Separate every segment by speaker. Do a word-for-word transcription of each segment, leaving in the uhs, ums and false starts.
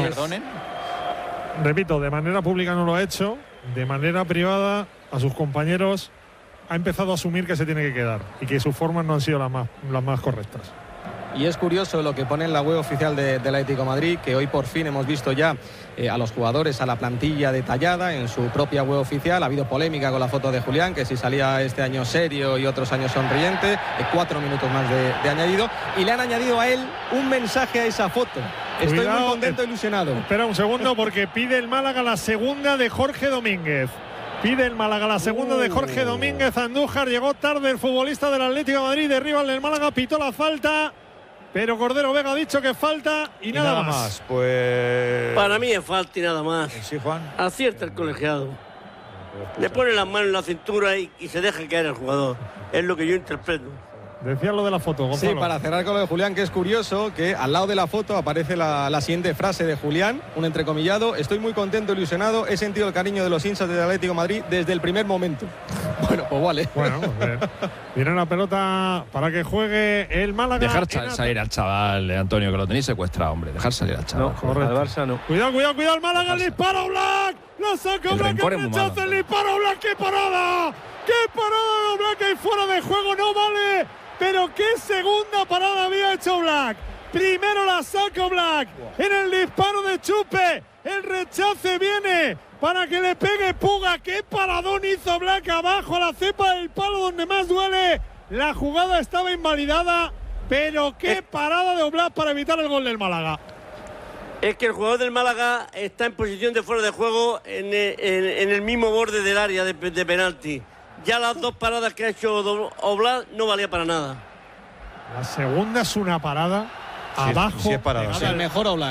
Speaker 1: perdonen.
Speaker 2: Repito, de manera pública no lo ha hecho, de manera privada a sus compañeros ha empezado a asumir que se tiene que quedar y que sus formas no han sido las más, las más correctas.
Speaker 3: Y es curioso lo que pone en la web oficial de, del Atlético de Madrid, que hoy por fin hemos visto ya eh, a los jugadores, a la plantilla detallada en su propia web oficial. Ha habido polémica con la foto de Julián, que si salía este año serio y otros años sonriente, eh, cuatro minutos más de, de añadido, y le han añadido a él un mensaje a esa foto. Estoy
Speaker 2: Cuidado,
Speaker 3: muy contento e ilusionado.
Speaker 2: Espera un segundo, porque pide el Málaga la segunda de Jorge Domínguez. Pide el Málaga la segunda uh. de Jorge Domínguez. Andújar, llegó tarde el futbolista del Atlético de Madrid, derriba el Málaga, pitó la falta, pero Cordero Vega ha dicho que falta y, y nada, nada más. más.
Speaker 4: Pues
Speaker 5: para mí es falta y nada más.
Speaker 4: Sí, Juan.
Speaker 5: Acierta el colegiado. Le pone las manos en la cintura y, y se deja caer el jugador. Es lo que yo interpreto.
Speaker 2: Decía lo de la foto, Gonzalo.
Speaker 3: Sí, para cerrar con lo de Julián, que es curioso que al lado de la foto aparece la, la siguiente frase de Julián, un entrecomillado: estoy muy contento, ilusionado, he sentido el cariño de los hinchas del Atlético de Madrid desde el primer momento. Bueno, pues vale.
Speaker 2: Bueno, pues viene la pelota para que juegue el Málaga.
Speaker 6: Dejar salir al chaval, Antonio, que lo tenéis secuestrado, hombre. Dejar salir al chaval.
Speaker 2: No, correcto. Al Barça no. Cuidado, cuidado, cuidado, el Málaga, el disparo, Black. Lo saca Black, el rechazo, el disparo, Black. ¡Qué parada! ¡Qué parada de Black! Ahí fuera de juego, no vale. Pero qué segunda parada había hecho Black. Primero la saca Black en el disparo de Chupe. El rechace viene para que le pegue Puga. Qué paradón hizo Black abajo a la cepa del palo donde más duele. La jugada estaba invalidada, pero qué parada de Black para evitar el gol del Málaga.
Speaker 5: Es que el jugador del Málaga está en posición de fuera de juego en, en, en el mismo borde del área de, de penalti. Ya las dos paradas que ha hecho Oblak no valía para nada.
Speaker 2: La segunda es una parada
Speaker 4: sí,
Speaker 2: abajo.
Speaker 4: Sí es parada,
Speaker 3: sí. El mejor Oblak.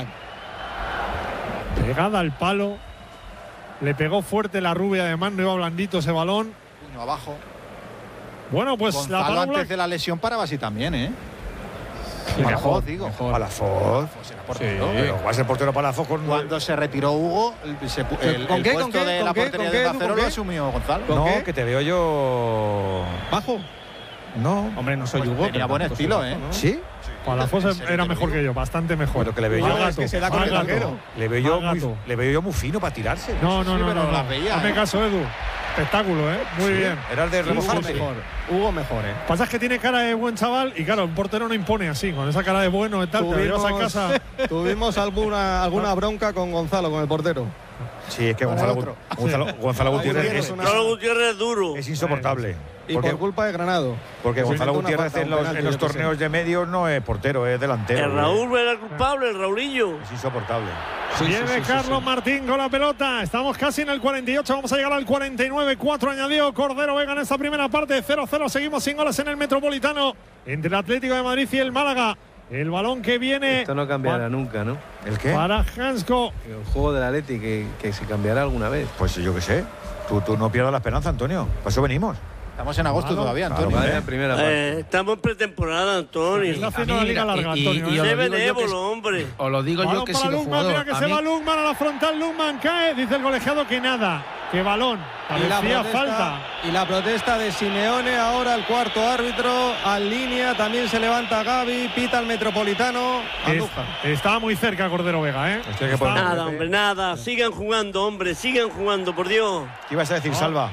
Speaker 2: Pegada al palo. Le pegó fuerte la rubia, además no iba blandito ese balón.
Speaker 1: Puño abajo.
Speaker 2: Bueno, pues
Speaker 1: Gonzalo,
Speaker 2: la parada
Speaker 1: antes de la lesión paraba así también, ¿eh?
Speaker 4: Sí,
Speaker 1: Palafoz, digo.
Speaker 4: Mejor. Palafoz.
Speaker 1: Pues era portero, sí,
Speaker 4: pero va a ser portero Palafoz con...
Speaker 1: Cuando se retiró Hugo, el, se, el,
Speaker 3: ¿Con
Speaker 1: el
Speaker 3: qué,
Speaker 1: puesto
Speaker 3: con qué,
Speaker 1: de
Speaker 3: con
Speaker 1: la
Speaker 3: qué,
Speaker 1: portería
Speaker 3: con
Speaker 1: de
Speaker 3: qué,
Speaker 1: Macero lo asumió Gonzalo.
Speaker 4: No,
Speaker 3: qué?
Speaker 4: que te veo yo...
Speaker 3: ¿Bajo?
Speaker 4: No.
Speaker 3: Hombre, no soy
Speaker 1: Pues
Speaker 3: Hugo.
Speaker 1: tenía buen estilo, ¿eh?
Speaker 3: ¿no?
Speaker 4: ¿Sí?
Speaker 2: Palafoz era mejor que yo, bastante mejor.
Speaker 4: Pero que le veo
Speaker 3: yo...
Speaker 2: gato,
Speaker 3: Es que se da con el larguero.
Speaker 4: Le veo yo muy, le veo yo muy fino para tirarse.
Speaker 2: No, no,
Speaker 1: Sí,
Speaker 2: no,
Speaker 1: pero
Speaker 2: no,
Speaker 1: las
Speaker 2: no.
Speaker 1: veía,
Speaker 2: Hazme
Speaker 1: ¿eh?
Speaker 2: caso, Edu. Espectáculo, ¿eh? Muy
Speaker 4: Sí,
Speaker 2: bien.
Speaker 4: Era el de
Speaker 3: Hugo
Speaker 4: remojarse.
Speaker 3: mejor. Hugo mejor, ¿eh?
Speaker 2: Pasa es que tiene cara de buen chaval y claro, un portero no impone así, con esa cara de bueno y tal, te lo llevas a casa.
Speaker 3: Tuvimos alguna, alguna bronca con Gonzalo, con el portero.
Speaker 4: Sí, es que
Speaker 1: Con
Speaker 4: Gonzalo,
Speaker 1: otro.
Speaker 4: Gonzalo, Gonzalo Gutiérrez
Speaker 3: Gutiérrez
Speaker 4: es,
Speaker 3: una-
Speaker 5: Gonzalo Gutiérrez es duro.
Speaker 4: es insoportable.
Speaker 3: Y
Speaker 4: Porque,
Speaker 3: por culpa de Granado.
Speaker 4: porque
Speaker 3: Pues
Speaker 4: Gonzalo
Speaker 3: inventó una
Speaker 4: Gutiérrez
Speaker 3: falta,
Speaker 4: en
Speaker 3: un
Speaker 4: los,
Speaker 3: penalti,
Speaker 4: en los
Speaker 3: yo qué sé.
Speaker 4: torneos de medios no es portero, es delantero.
Speaker 5: El Raúl era el culpable, el Raulillo.
Speaker 4: Es insoportable.
Speaker 3: Sí,
Speaker 2: Viene
Speaker 3: sí, sí, sí,
Speaker 2: Carlos
Speaker 3: sí.
Speaker 2: Martín con la pelota. Estamos casi en el cuarenta y ocho. Vamos a llegar al cuarenta y nueve. cuatro añadió Cordero Vega en esta primera parte. cero cero. Seguimos sin goles en el Metropolitano entre el Atlético de Madrid y el Málaga. El balón que viene.
Speaker 7: Esto no cambiará
Speaker 2: pa
Speaker 7: nunca, ¿no?
Speaker 4: ¿El qué?
Speaker 2: para Hansko.
Speaker 7: El juego del Atleti que, que se cambiará alguna vez.
Speaker 4: Pues yo qué sé. Tú, tú no pierdas la esperanza, Antonio. Para eso venimos.
Speaker 1: Estamos en agosto
Speaker 2: Claro,
Speaker 1: todavía,
Speaker 4: claro,
Speaker 1: Antonio.
Speaker 4: vale.
Speaker 7: Vaya primera parte.
Speaker 5: Eh, estamos en pretemporada, Antonio.
Speaker 2: Está haciendo la liga larga,
Speaker 6: y- y-
Speaker 2: Antonio.
Speaker 6: y-
Speaker 2: ¿eh?
Speaker 6: os
Speaker 5: Sé
Speaker 6: lo digo yo que
Speaker 5: benévolo,
Speaker 6: es-
Speaker 5: hombre.
Speaker 6: Os lo digo yo
Speaker 2: Balón
Speaker 6: que he
Speaker 2: para
Speaker 6: sido
Speaker 2: Lungman,
Speaker 6: jugador.
Speaker 2: mira que
Speaker 6: A
Speaker 2: se
Speaker 6: mí-
Speaker 2: va Lungman a la frontal. Lungman cae. Dice el colegiado que nada. Que balón.
Speaker 3: Y la,
Speaker 2: Parecía
Speaker 3: protesta,
Speaker 2: falta.
Speaker 3: y la protesta de Simeone, ahora el cuarto árbitro, al línea, también se levanta Gavi, pita el Metropolitano,
Speaker 2: Es-
Speaker 3: Andújar.
Speaker 2: estaba muy cerca Cordero Vega, ¿eh?
Speaker 4: Hostia, que
Speaker 2: Está-
Speaker 4: por-
Speaker 5: Nada, hombre, nada. Sigan jugando, hombre. Sigan jugando, por Dios.
Speaker 4: ¿Qué ibas a decir, Salva?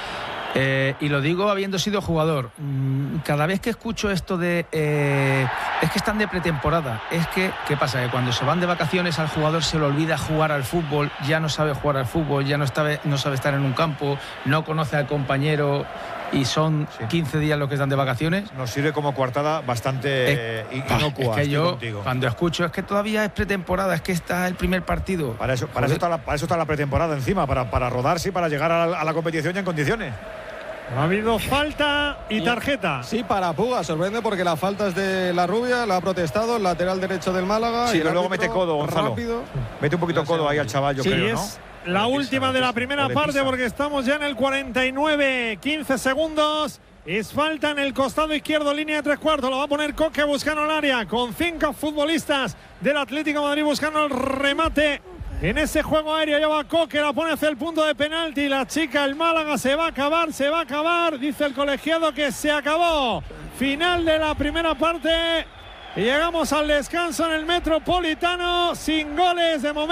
Speaker 6: Eh, y lo digo habiendo sido jugador. Mm, Cada vez que escucho esto de eh, es que están de pretemporada, es que, ¿qué pasa? Que cuando se van de vacaciones al jugador se le olvida jugar al fútbol, ya no sabe jugar al fútbol, ya no sabe, no sabe estar en un campo, no conoce al compañero y son
Speaker 4: Sí.
Speaker 6: quince días los que están de vacaciones.
Speaker 4: Nos sirve como coartada bastante eh,
Speaker 6: Ah,
Speaker 4: inocua.
Speaker 6: es que
Speaker 4: estoy
Speaker 6: yo
Speaker 4: contigo.
Speaker 6: cuando escucho es que todavía es pretemporada, es que está el primer partido.
Speaker 4: Para eso, para, eso está la, para eso está la pretemporada encima, para, para rodarse y para llegar a la, a la competición ya en condiciones.
Speaker 2: Ha habido falta y tarjeta.
Speaker 3: Sí, para Puga, sorprende porque la falta es de la rubia, la ha protestado el lateral derecho del Málaga.
Speaker 4: Sí,
Speaker 3: y el
Speaker 4: pero luego
Speaker 3: árbitro,
Speaker 4: mete codo, Gonzalo.
Speaker 3: rápido.
Speaker 4: Mete un poquito codo ahí al chaval, yo
Speaker 2: Sí,
Speaker 4: creo, ¿no?
Speaker 2: es la
Speaker 4: O le
Speaker 2: última
Speaker 4: pisa,
Speaker 2: de
Speaker 4: le
Speaker 2: la
Speaker 4: pisa,
Speaker 2: primera
Speaker 4: o le
Speaker 2: parte
Speaker 4: pisa.
Speaker 2: porque estamos ya en el cuarenta y nueve, quince segundos. Es falta en el costado izquierdo, línea de tres cuartos. Lo va a poner Coque buscando el área con cinco futbolistas del Atlético de Madrid buscando el remate. En ese juego aéreo ya va Coque, la pone hacia el punto de penalti. La chica, el Málaga, se va a acabar, se va a acabar. Dice el colegiado que se acabó. Final de la primera parte. Y llegamos al descanso en el Metropolitano sin goles de momento.